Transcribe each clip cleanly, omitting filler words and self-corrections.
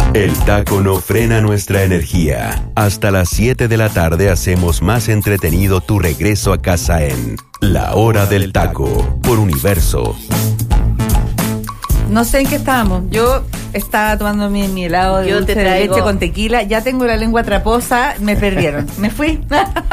El taco no frena nuestra energía. Hasta las 7 de la tarde hacemos más entretenido tu regreso a casa en La Hora del Taco, por Universo. No sé en qué estábamos. Yo estaba tomando mi helado de dulce de leche con tequila. Ya tengo la lengua traposa. Me perdieron. Me fui.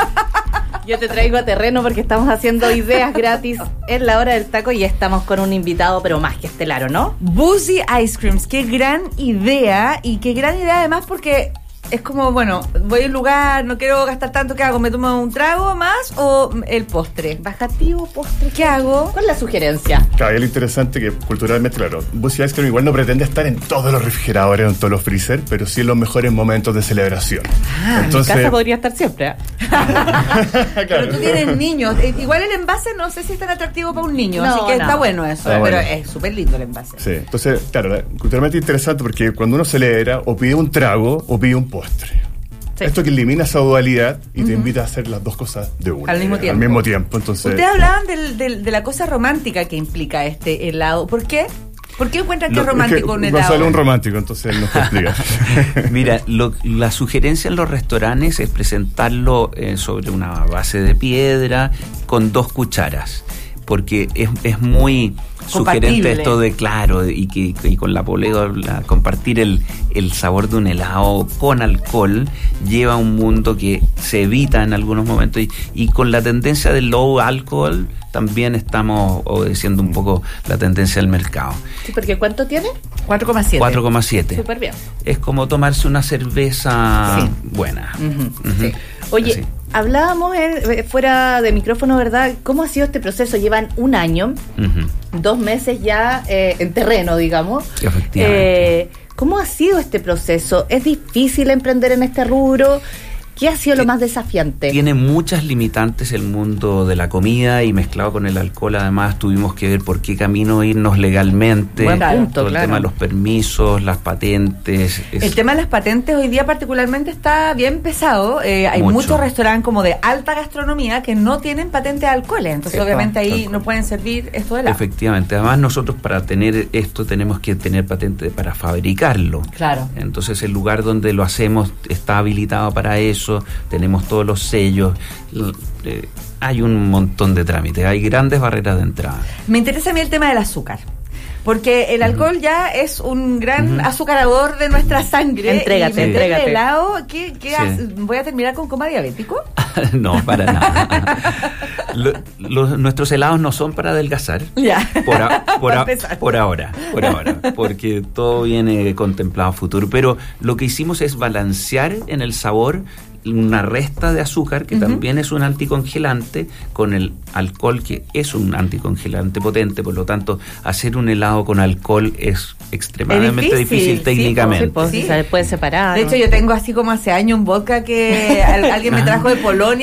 Yo te traigo a terreno porque estamos haciendo ideas gratis en La Hora del Taco y estamos con un invitado, pero más que estelar, ¿o no? Boozy Ice Creams. Qué gran idea. Y qué gran idea además porque es como, bueno, voy a un lugar, no quiero gastar tanto, ¿qué hago? ¿Me tomo un trago más o el postre? ¿Bajativo, postre? ¿Qué hago? ¿Cuál es la sugerencia? Claro, es lo interesante que culturalmente, claro, Boozy Ice Cream igual no pretende estar en todos los refrigeradores, en todos los freezer, pero sí en los mejores momentos de celebración. Entonces, mi casa podría estar siempre. Claro. Pero tú tienes niños. Igual el envase no sé si es tan atractivo para un niño, No, así que no. está bueno eso. Está pero bueno. es súper lindo el envase. Sí, entonces, claro, culturalmente interesante porque cuando uno celebra o pide un trago o pide un postre. Sí. Esto que elimina esa dualidad y te invita a hacer las dos cosas de una. Al mismo tiempo. Al mismo tiempo, entonces... Ustedes hablaban de la cosa romántica que implica este helado. ¿Por qué? ¿Por qué encuentran que es romántico un helado? Gonzalo es un romántico, entonces él nos explica. Mira, la sugerencia en los restaurantes es presentarlo sobre una base de piedra con 2 cucharas, porque es muy sugerente esto de, claro, y con la poleo, compartir el sabor de un helado con alcohol lleva a un mundo que se evita en algunos momentos y con la tendencia del low alcohol también estamos obedeciendo un poco la tendencia del mercado. Sí, porque ¿cuánto tiene? 4,7. 4,7. Súper bien. Es como tomarse una cerveza Sí. buena. Sí. Oye, Sí. hablábamos fuera de micrófono, ¿verdad? ¿Cómo ha sido este proceso? Llevan un año, 2 meses ya en terreno, digamos. Efectivamente. ¿Cómo ha sido este proceso? ¿Es difícil emprender en este rubro? ¿Qué ha sido lo más desafiante? Tiene muchas limitantes el mundo de la comida y mezclado con el alcohol, además tuvimos que ver por qué camino irnos legalmente. Buen punto, todo el claro. tema de los permisos, las patentes. El tema de las patentes hoy día particularmente está bien pesado. Hay Mucho. muchos restaurantes como de alta gastronomía que no tienen patente de alcoholes. Entonces obviamente ahí tal no pueden servir esto de helado. Efectivamente, además nosotros para tener esto tenemos que tener patente para fabricarlo. Claro. Entonces el lugar donde lo hacemos está habilitado para eso, tenemos todos los sellos, hay un montón de trámites, hay grandes barreras de entrada. Me interesa a mí el tema del azúcar. Porque el alcohol ya es un gran azucarador de nuestra sangre. Entrégate, y meterle entrégate. helado, ¿qué Sí. ¿voy a terminar con coma diabético? No, para nada. Nuestros helados no son para adelgazar. Ya. Por ahora, porque todo viene contemplado a futuro. Pero lo que hicimos es balancear en el sabor una resta de azúcar, que también es un anticongelante, con el alcohol, que es un anticongelante potente. Por lo tanto, hacer un helado con alcohol es extremadamente difícil técnicamente. Sí, se puede separar. De hecho, yo tengo así como hace años un vodka que alguien me trajo de Polonia.